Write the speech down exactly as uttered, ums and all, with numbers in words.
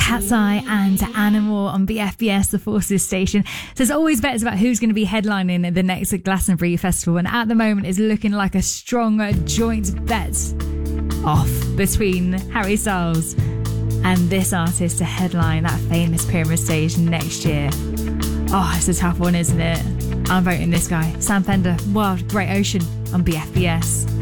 Cat's Eye and Animal on B F B S, the Forces station. So there's always bets about who's going to be headlining the next Glastonbury Festival, and at the moment it's looking like a strong joint bet off between Harry Styles and this artist to headline that famous Pyramid stage next year. Oh, it's a tough one, isn't it? I'm voting this guy, Sam Fender, Wild Great Ocean on B F B S.